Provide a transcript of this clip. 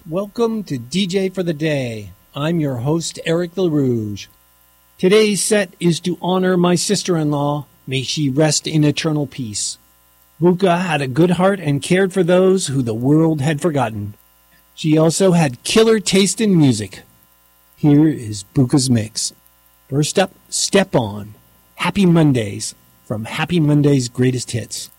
Welcome to DJ for the Day. I'm your host, Eric LaRouge. Today's set is to honor my sister-in-law. May she rest in eternal peace. Buka had a good heart and cared for those who the world had forgotten. She also had killer taste in music. Here is Buka's mix. First up, Step On. Happy Mondays from Happy Mondays Greatest Hits.